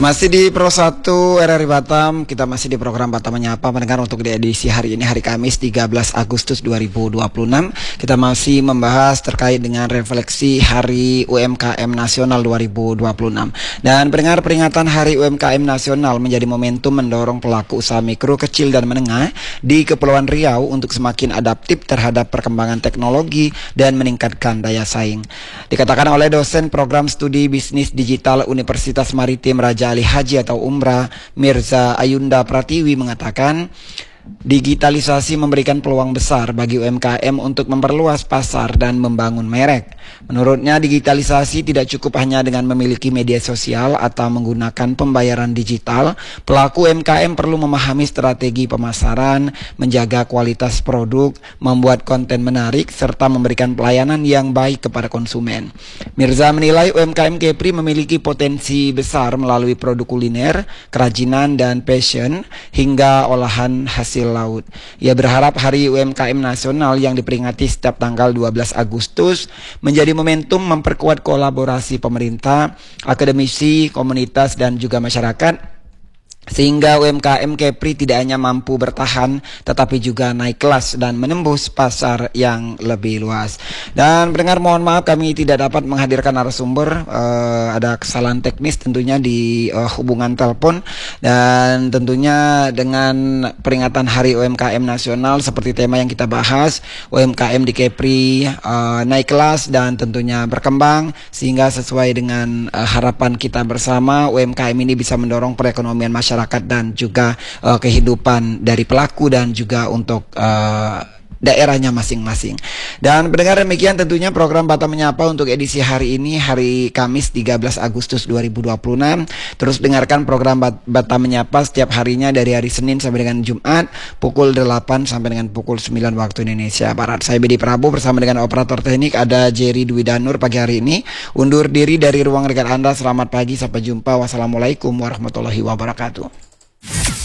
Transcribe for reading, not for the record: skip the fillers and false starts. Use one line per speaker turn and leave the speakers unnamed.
Masih di Pro 1 RRI Batam, kita masih di program Batam Menyapa mendengar untuk di edisi hari ini, hari Kamis 13 Agustus 2026. Kita masih membahas terkait dengan refleksi Hari UMKM Nasional 2026. Dan pendengar, peringatan Hari UMKM Nasional menjadi momentum mendorong pelaku usaha mikro, kecil dan menengah di Kepulauan Riau untuk semakin adaptif terhadap perkembangan teknologi dan meningkatkan daya saing. Dikatakan oleh dosen program studi bisnis digital Universitas Maritim Raja Ali Haji atau Umrah, Mirza Ayunda Pratiwi mengatakan, digitalisasi memberikan peluang besar bagi UMKM untuk memperluas pasar dan membangun merek. Menurutnya, digitalisasi tidak cukup hanya dengan memiliki media sosial atau menggunakan pembayaran digital. Pelaku UMKM perlu memahami strategi pemasaran, menjaga kualitas produk, membuat konten menarik, serta memberikan pelayanan yang baik kepada konsumen. Mirza menilai UMKM Kepri memiliki potensi besar melalui produk kuliner, kerajinan dan fashion, hingga olahan hasil laut. Ia berharap Hari UMKM Nasional yang diperingati setiap tanggal 12 Agustus menjadi momentum memperkuat kolaborasi pemerintah, akademisi, komunitas dan juga masyarakat, sehingga UMKM Kepri tidak hanya mampu bertahan tetapi juga naik kelas dan menembus pasar yang lebih luas. Dan pendengar, mohon maaf kami tidak dapat menghadirkan narasumber, ada kesalahan teknis tentunya di hubungan telepon. Dan tentunya dengan peringatan Hari UMKM Nasional seperti tema yang kita bahas, UMKM di Kepri naik kelas dan tentunya berkembang, sehingga sesuai dengan harapan kita bersama, UMKM ini bisa mendorong perekonomian masyarakat dan juga kehidupan dari pelaku dan juga untuk daerahnya masing-masing. Dan pendengar, demikian tentunya program Batam Menyapa untuk edisi hari ini, hari Kamis 13 Agustus 2026. Terus dengarkan program Batam Menyapa setiap harinya dari hari Senin sampai dengan Jumat pukul 8 sampai dengan pukul 9 waktu Indonesia Barat. Saya Bedi Prabu bersama dengan operator teknik ada Jerry Dwi Danur pagi hari ini. Undur diri dari ruang rekan Anda. Selamat pagi, sampai jumpa. Wassalamualaikum warahmatullahi wabarakatuh.